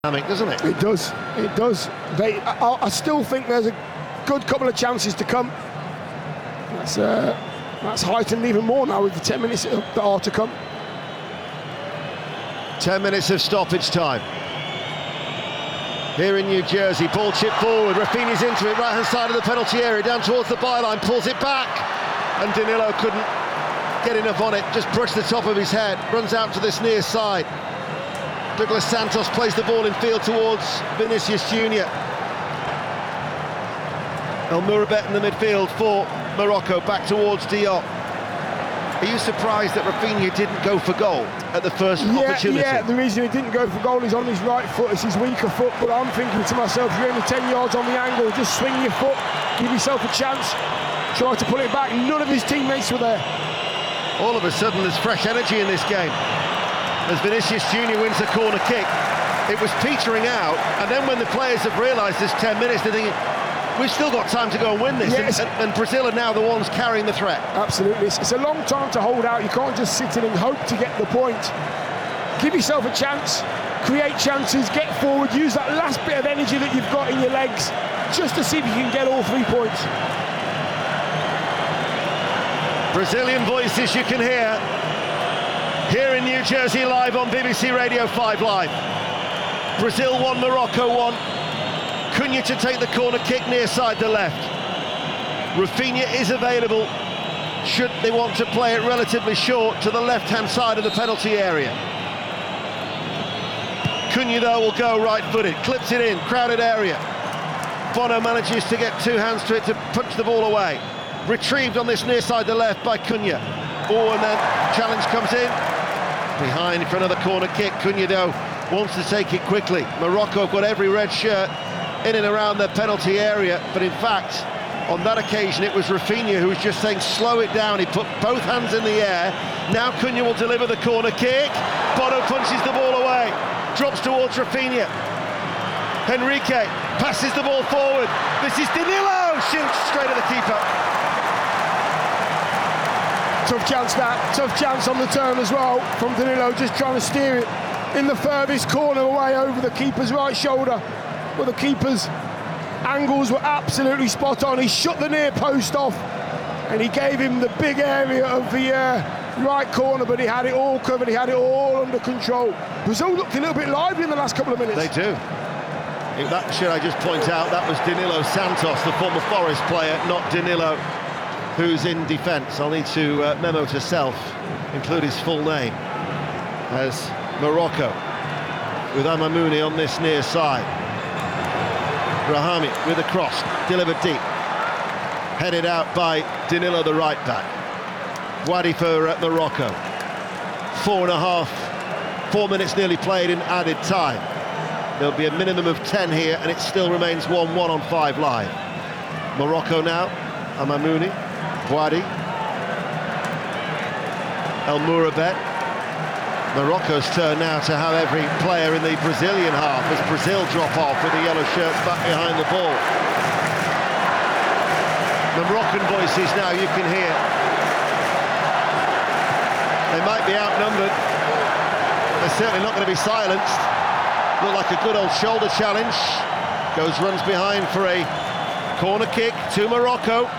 Doesn't it? It does. It does. I still think there's a good couple of chances to come. That's heightened even more now with the 10 minutes that are to come. 10 minutes of stoppage time. Here in New Jersey, ball chipped forward. Rafinha's into it, right-hand side of the penalty area, down towards the byline, pulls it back, and Danilo couldn't get enough on it. Just brushed the top of his head. Runs out to this near side. Douglas Santos plays the ball in field towards Vinicius Junior. El Mourabet in the midfield for Morocco, back towards Diop. Are you surprised that Rafinha didn't go for goal at the first opportunity? Yeah, the reason he didn't go for goal is on his right foot, it's his weaker foot, but I'm thinking to myself, you're only 10 yards on the angle, just swing your foot, give yourself a chance, try to pull it back. None of his teammates were there. All of a sudden there's fresh energy in this game. As Vinicius Junior wins a corner kick, it was petering out, and then when the players have realised there's 10 minutes, they're thinking, we've still got time to go and win this, yes. and Brazil are now the ones carrying the threat. Absolutely, it's a long time to hold out. You can't just sit in and hope to get the point. Give yourself a chance, create chances, get forward, use that last bit of energy that you've got in your legs, just to see if you can get all 3 points. Brazilian voices you can hear here in New Jersey, live on BBC Radio 5 Live. Brazil 1, Morocco 1. Cunha to take the corner kick near side the left. Rafinha is available should they want to play it relatively short to the left-hand side of the penalty area. Cunha though will go right-footed, clips it in, crowded area. Bono manages to get 2 hands to it to punch the ball away. Retrieved on this near side the left by Cunha. And then challenge comes in. Behind for another corner kick. Cunha though wants to take it quickly. Morocco have got every red shirt in and around their penalty area, but in fact on that occasion it was Rafinha who was just saying slow it down. He put both hands in the air. Now Cunha will deliver the corner kick. Bono punches the ball away, drops towards Rafinha. Henrique passes the ball forward. This is Danilo, shoots straight at the keeper. Tough chance that, tough chance on the turn as well from Danilo, just trying to steer it in the furthest corner away over the keeper's right shoulder. Well, the keeper's angles were absolutely spot on. He shut the near post off and he gave him the big area of the right corner, but he had it all covered, he had it all under control. Brazil looked a little bit lively in the last couple of minutes. They do. That should I just point out, that was Danilo Santos, the former Forest player, not Danilo, who's in defence. I'll need to memo to self, include his full name, as Morocco, with Amamouni on this near side. Brahimi with a cross, delivered deep. Headed out by Danilo, the right back. Wadi for Morocco. 4 minutes nearly played in added time. There'll be a minimum of 10 here, and it still remains 1-1 on 5 Live. Morocco now, Amamouni, Wadi, El Mourabet. Morocco's turn now to have every player in the Brazilian half as Brazil drop off with the yellow shirts back behind the ball. The Moroccan voices now you can hear. They might be outnumbered. They're certainly not going to be silenced. Look like a good old shoulder challenge. Runs behind for a corner kick to Morocco.